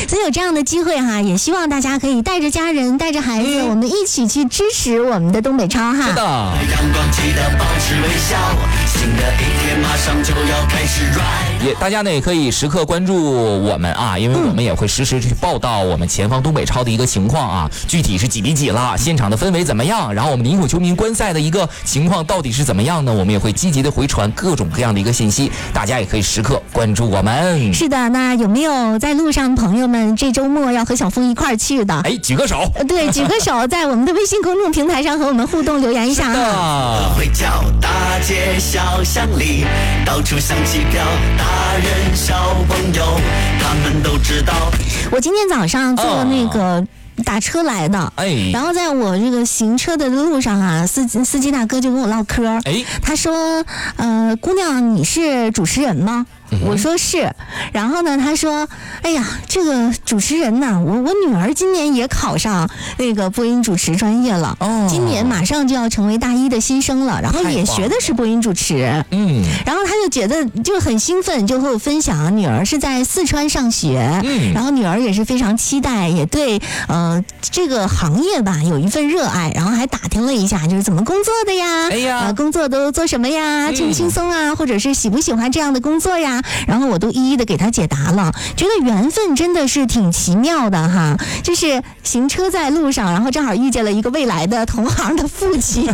所以有这样的机会哈，也希望大家可以带着家人带着孩子，我们一起去支持我们的东北超哈。 是的， 阳光记得保持微笑，新的一天马上就要开始 right。 大家呢也可以时刻关注我们啊，因为我们也会实时去报道我们前方东北超的一个情况啊，具体是几比几了，现场的氛围怎么样，然后我们宁苦球迷观赛的一个情况到底是怎么样呢？我们也会积极的回传各种各样的一个信息，大家也可以时刻关注我们。 是的，那有没有在路上朋友们这周末要和小峰一块儿去的？ 哎，举个手。 对，举个手，在我们的微信公众平台上和我们互动留言一下啊。 会叫大街小巷里到处响起飘，大人小朋友他们都知道。 我今天早上坐那个打车来的，然后在我这个行车的路上啊，司机大哥就跟我唠嗑，他说，姑娘，你是主持人吗？我说是，然后呢，他说，哎呀，这个主持人呐，我女儿今年也考上那个播音主持专业了，今年马上就要成为大一的新生了，然后也学的是播音主持，然后他就觉得就很兴奋，就和我分享，女儿是在四川上学，然后女儿也是非常期待，也对这个行业吧有一份热爱，然后还打听了一下，就是怎么工作的呀，工作都做什么呀，轻不轻松啊，或者是喜不喜欢这样的工作呀？然后我都一一的给他解答了，觉得缘分真的是挺奇妙的哈，就是行车在路上，然后正好遇见了一个未来的同行的父亲。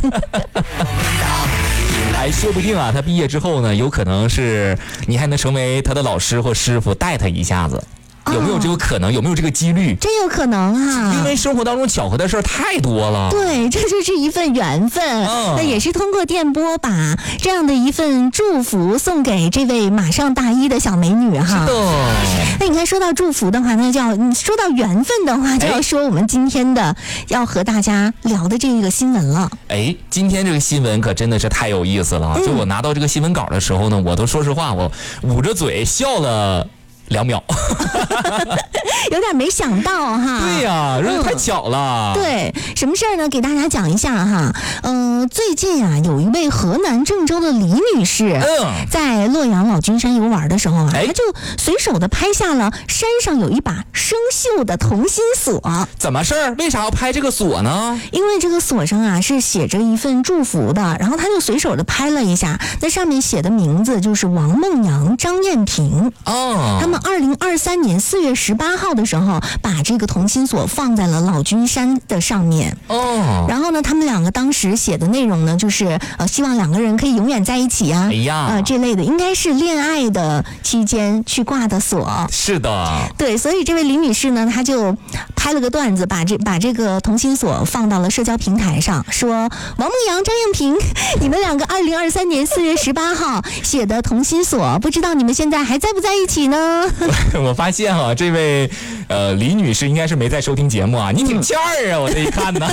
哎，说不定啊，他毕业之后呢，有可能是你还能成为他的老师或师傅，带他一下子。有没有这个可能？有没有这个几率？ 真有可能啊！ 因为生活当中巧合的事儿太多了。 对，这就是一份缘分。那也是通过电波把这样的一份祝福送给这位马上大一的小美女哈。 是的。 那你看，说到祝福的话，那就要说到缘分的话，就要说我们今天的要和大家聊的这个新闻了。 哎，今天这个新闻可真的是太有意思了。就我拿到这个新闻稿的时候呢，我都说实话，我捂着嘴笑了2秒。 有点没想到哈。 对呀，太巧了。 对，什么事儿呢？给大家讲一下哈。最近啊，有一位河南郑州的李女士，在洛阳老君山游玩的时候啊，她就随手的拍下了山上有一把生锈的同心锁。 怎么事儿？为啥要拍这个锁呢？ 因为这个锁上啊是写着一份祝福的，然后她就随手的拍了一下，那上面写的名字就是王梦阳、张艳萍。他们2023年4月18号的时候，把这个同心锁放在了老君山的上面。然后呢，他们两个当时写的内容呢，就是希望两个人可以永远在一起呀，这类的，应该是恋爱的期间去挂的锁。 是的， 对，所以这位李女士呢，她就拍了个段子，把这个同心锁放到了社交平台上，说王梦阳、张艳萍，你们两个2023年4月18号写的同心锁，不知道你们现在还在不在一起呢？ 我发现啊，这位李女士应该是没在收听节目啊，你挺欠儿啊，我这一看呢。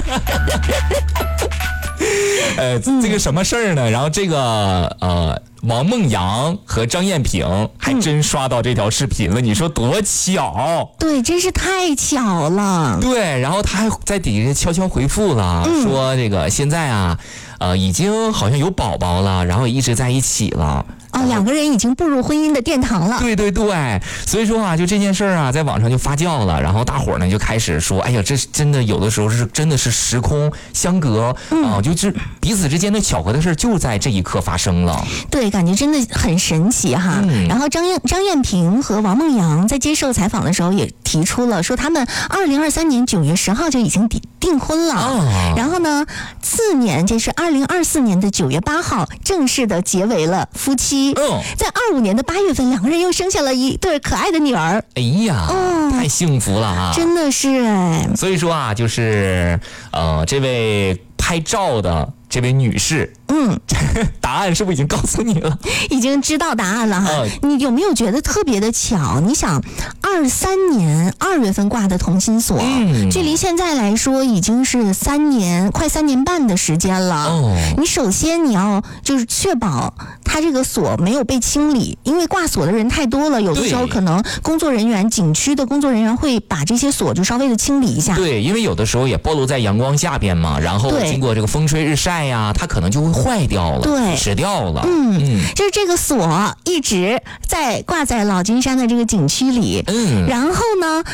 这个什么事儿呢？然后这个王梦阳和张艳萍还真刷到这条视频了，你说多巧？ 对，真是太巧了。 对，然后他还在底下悄悄回复了，说这个现在啊，已经好像有宝宝了，然后一直在一起了。 两个人已经步入婚姻的殿堂了。 对对对，所以说啊，就这件事儿啊，在网上就发酵了，然后大伙儿呢就开始说，哎呀，这真的有的时候是真的是时空相隔就是彼此之间的巧合的事就在这一刻发生了。 对，感觉真的很神奇哈。然后张艳萍和王梦阳在接受采访的时候也提出了，说他们2023年9月10号就已经订婚了。然后呢，次年这是2024年的9月8号正式的结为了夫妻。在25年的8月份，两个人又生下了一对可爱的女儿。 哎呀，太幸福了啊！ 真的是哎。所以说啊，就是这位拍照的这位女士，答案是不是已经告诉你了？ 已经知道答案了哈。你有没有觉得特别的巧？你想，23年2月份挂的同心锁，距离现在来说已经是快3年半的时间了。你首先你要就是确保它这个锁没有被清理，因为挂锁的人太多了，有的时候可能工作人员、景区的工作人员会把这些锁就稍微的清理一下。 对，因为有的时候也暴露在阳光下边嘛，然后经过这个风吹日晒呀，它可能就会坏掉了， 对， 蚀掉了。 就是这个锁一直挂在老君山的这个景区里。然后呢，